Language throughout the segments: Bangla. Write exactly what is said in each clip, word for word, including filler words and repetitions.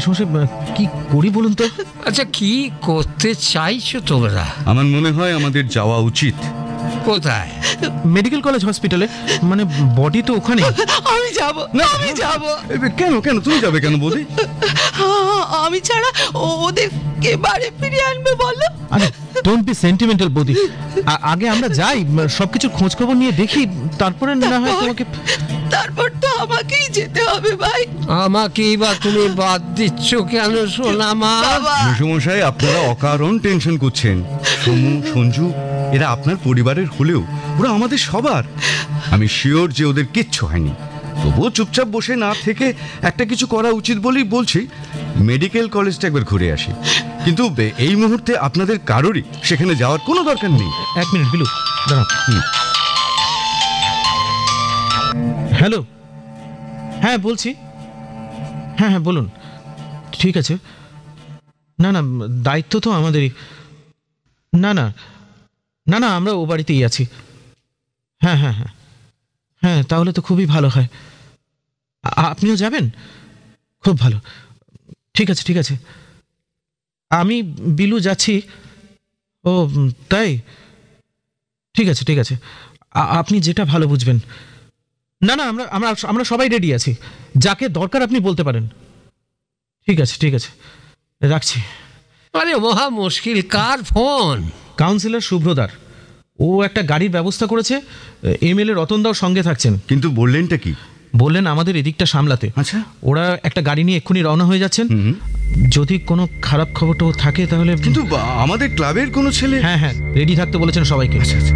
সমস্যা কি করি বলুন তো? আচ্ছা, কি করতে চাইছো তোমরা? আমার মনে হয় আমাদের যাওয়া উচিত। কোথায়? মেডিকেল কলেজ হসপিটালে, মানে বডি তো ওখানে। আমি যাব না, আমি যাব। কেন কেন তুমি যাবে কেন বৌদি? আমি ছাড়া ওদের কে বাড়ি ফিরিয়ে আনবে বলো? আরে ডোন্ট বি সেন্টিমেন্টাল বৌদি, আগে আমরা যাই, সবকিছু খোঁজ খবর নিয়ে দেখি, তারপরে না হয় তোমাকে। তারপর তো আমাকেই যেতে হবে ভাই। আমাকেই বা তুমি বাদ দিচ্ছ কেন সোনা মা? মেসোমশাই, আপনারা অকারণ টেনশন করছেন। সমু, সঞ্জু এরা আপনার পরিবারের হলেও ওরা আমাদের সবার। আমি শিওর যে ওদের কিচ্ছু হয়নি। তবুও চুপচাপ বসে না থেকে একটা কিছু করা উচিত বলেই বলছি, মেডিকেল কলেজটা একবার ঘুরে আসি। কিন্তু এই মুহূর্তে আপনাদের কারোরই সেখানে যাওয়ার কোনো দরকার নেই। এক মিনিট বিলু, দাঁড়াও। হ্যালো, হ্যাঁ বলছি। হ্যাঁ হ্যাঁ বলুন। ঠিক আছে। না না, দায়িত্ব তো আমাদেরই। না না না না আমরা ও বাড়িতেই আছি। হ্যাঁ হ্যাঁ হ্যাঁ হ্যাঁ তাহলে তো খুবই ভালো হয়। আপনিও যাবেন? খুব ভালো। ঠিক আছে ঠিক আছে, আমি বিলু যাচ্ছি। ও তাই? ঠিক আছে ঠিক আছে, আপনি যেটা ভালো বুঝবেন। না না আমরা আমরা আমরা সবাই রেডি আছি, যাকে দরকার আপনি বলতে পারেন। ঠিক আছে ঠিক আছে, রাখছি। আরে মহা মুশকিল, কার ফোন? কাউন্সিলর শুভ্রদার। ও একটা গাড়ির ব্যবস্থা করেছে, এমএলএ রতনদাও সঙ্গে থাকছেন। কিন্তু বললেনটা কি? বললেন আমাদের এদিকটা সামলাতে। আচ্ছা, ওরা একটা গাড়ি নিয়ে এক্ষুনি রওনা হয়ে যাচ্ছেন। যদি কোনো খারাপ খবরটাও থাকে তাহলে। কিন্তু আমাদের ক্লাবের কোনো ছেলে? হ্যাঁ হ্যাঁ রেডি থাকতে বলেছেন সবাইকে। আচ্ছা আচ্ছা।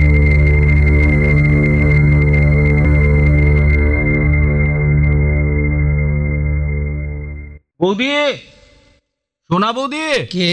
বৌদি, সোনা বৌদি। কে?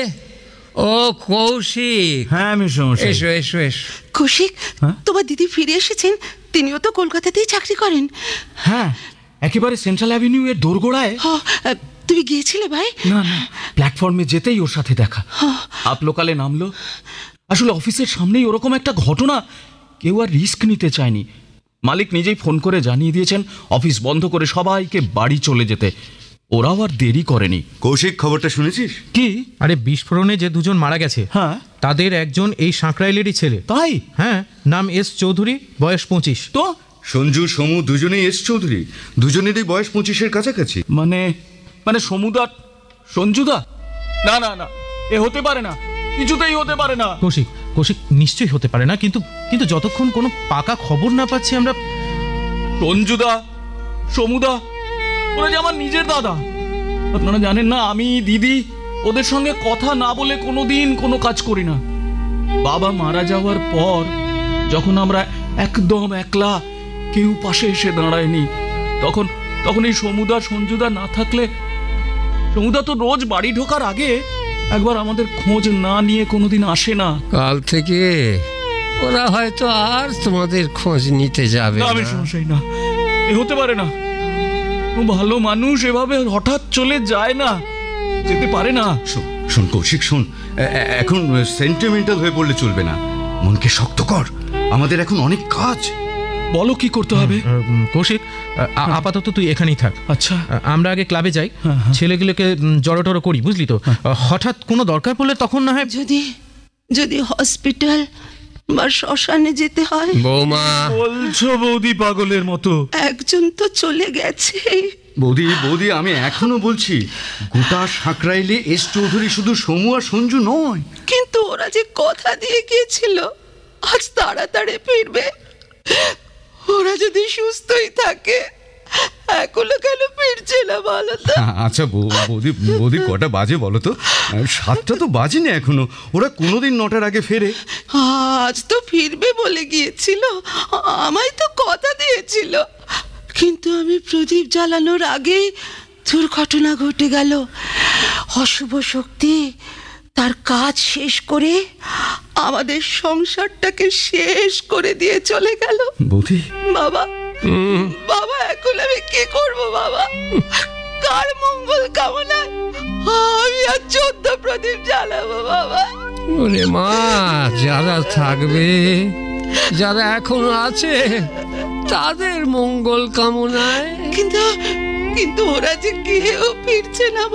ও কৌশিক। হ্যাঁ আমি এসো এসো এসো। কৌশিক, তোমার দিদি ফিরে এসেছেন। তিনিও তো কলকাতাতেই চাকরি করেন। হ্যাঁ, একেবারে সেন্ট্রাল অ্যাভিনিউ এর দোরগোড়ায়। তুমি গিয়েছিলে ভাই? না না, প্ল্যাটফর্মে যেতেই ওর সাথে দেখা। আপ লোকালে নামলো। আসলে অফিসের সামনেই ওরকম একটা ঘটনা, কেউ আর রিস্ক নিতে চায়নি। মালিক নিজেই ফোন করে জানিয়ে দিয়েছেন অফিস বন্ধ করে সবাইকে বাড়ি চলে যেতে। ওরাও আর দেরি করেনি। কৌশিক, খবরটা শুনেছিস? কি? আরে বিস্ফোরণে যে দুজন মারা গেছে, হ্যাঁ তাদের একজন এই সাঁকরাইলেরই ছেলে। তাই? হ্যাঁ, নাম এস চৌধুরী, বয়স পঁচিশ। তো সঞ্জু, সমু দুজনেই এস চৌধুরী, দুজনেরই বয়স পঁচিশের কাছাকাছি। মানে মানে সমুদা, সঞ্জুদা? না না না, এ হতে পারে না, কিছুতেই হতে পারে না। কৌশিক কৌশিক নিশ্চয়ই হতে পারে না, কিন্তু কিন্তু যতক্ষণ কোনো পাকা খবর না পাচ্ছি আমরা। সঞ্জুদা, সমুদা, ওরা যে আমার নিজের দাদা। আপনারা জানেন না, আমি দিদি ওদের সঙ্গে কথা না বলে কোনোদিন কোনো কাজ করি না। বাবা মারা যাওয়ার পর যখন আমরা একদম একলা, কেউ পাশে এসে দাঁড়ায়নি, তখন তখন এই সমুদা সঞ্জুদা না থাকলে, সমুদা তো রোজ বাড়ি ঢোকার আগে একবার আমাদের খোঁজ না নিয়ে কোনোদিন আসে না। কাল থেকে ওরা হয়তো আর তোমাদের খোঁজ নিতে যাবে আমি না। সমস্যাই না, এ হতে পারে না। ভালো মানুষ এভাবে হঠাৎ চলে যায় না, যেতে পারে না। শোন কৌশিক, শোন, এখন সেন্টিমেন্টাল হয়ে পড়লে চলবে না। মনকে শক্ত কর, আমাদের এখন অনেক কাজ। বলো কি করতে হবে? কৌশিক, আপাতত তুই এখানেই থাক। আচ্ছা, আমরা আগে ক্লাবে যাই, ছেলেগুলোকে জড়ো টড়ো করি, বুঝলি তো। হঠাৎ কোনো দরকার পড়লে তখন না হয়। যদি যদি হসপিটাল বা শ্মশানে যেতে হয়। বৌমা, বলছো বৌদি পাগলের মতো? একজন তো চলে গেছে। বৌদি বৌদি আমি এখনো বলছি, গোটা সাঁকরাইলে এস চৌধুরী শুধু সমু আর সঞ্জু নয়। কিন্তু ওরা যে কথা দিয়ে গিয়েছিল আজ তাড়াতাড়ি ফিরবে। ওরা যদি সুস্থই থাকে, এখনো কেন ফিরছে না বলো তো? আচ্ছা বৌদি বৌদি কটা বাজে বলো তো? সাতটা তো বাজেনি এখনো। ওরা কোনোদিন নটার আগে ফেরে। আজ তো ফিরবে বলে গিয়েছিল, আমায় তো কথা দিয়েছিল। কিন্তু আমি প্রদীপ জ্বালানোর আগেই দুর্ঘটনা ঘটে গেল। অশুভ শক্তি তার কাজ শেষ করে আমাদের সংসারটাকে শেষ করে দিয়ে চলে গেল। বৌদি, বাবা বাবা এখন আমি কি করব বাবা? কার মঙ্গল কামনায় আমি আর চোদ্দ প্রদীপ জ্বালাবো বাবা? ওরে মা, যারা থাকবে, যারা এখনো আছে, তাদের মঙ্গল কামনায়। কিন্তু কিন্তু ওরা যে কেউ ফিরছে না।